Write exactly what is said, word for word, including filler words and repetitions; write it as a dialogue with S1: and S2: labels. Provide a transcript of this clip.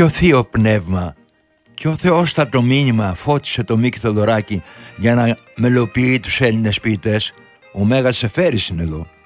S1: Ποιο θείο πνεύμα, ποιο θεόστατο μήνυμα φώτισε το Μίκη Θοδωράκη για να μελοποιεί τους Έλληνες ποιητές? Ο Μέγας Σεφέρης είναι εδώ.